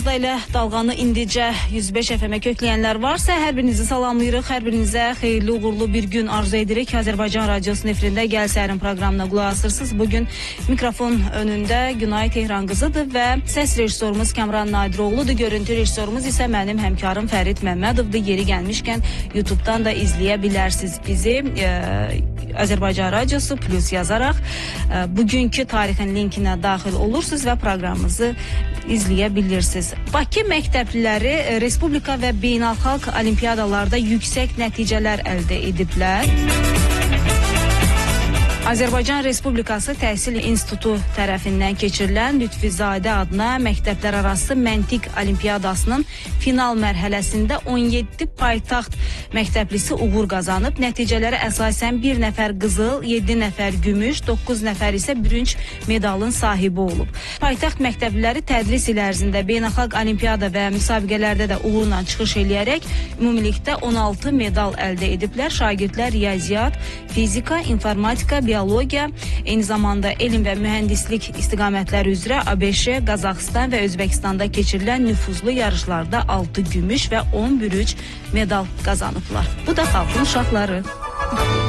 Yanımızda elə dalğanı indicə 105 FM-ə kökləyənlər varsa, hər birinizi salamlayırıq, hər birinizə xeyirli, uğurlu bir gün arzu edirik. Azərbaycan Radiosunun efirində Gəl Səhərin proqramına qulaq asırsınız. Bugün mikrofon önündə Günay Tehran qızıdır və səs rejissorumuz Kəmran Nadiroğludur. Görüntü rejissorumuz isə mənim həmkarım Fərid Məmmədovdur. Yeri gəlmişkən YouTube'dan da izləyə bilərsiniz bizi. Azərbaycan Radiosu plus yazaraq bugünkü tarixin linkinə daxil olursunuz və proqramımızı izləyə bilirsiniz. Bakı məktəbliləri Respublika və beynəlxalq olimpiyadalarda yüksək nəticələr əldə ediblər. Azərbaycan Respublikası Təhsil İnstitutu tərəfindən keçirilən Lütfizadə adına məktəblər arası məntiq olimpiyadasının final mərhələsində 17 paytaxt məktəblisi uğur qazanıb. Nəticələrə əsasən 1 nəfər qızıl, 7 nəfər gümüş, 9 nəfər isə bürünc medalın sahibi olub. Paytaxt məktəbliləri tədris il ərzində beynəlxalq olimpiyada və müsabiqələrdə də uğurla çıxış eləyərək ümumilikdə 16 medal əldə ediblər. Şagirdlər riyaziyyat, fizika, informatika, biologiya, eyni zamanda elm və mühəndislik istiqamətləri üzrə ABŞ, Qazaxıstan və Özbəkistanda keçirilən nüfuzlu yarışlarda 6 gümüş və 10 bürünc medal qazanıblar. Bu da xalqın uşaqları.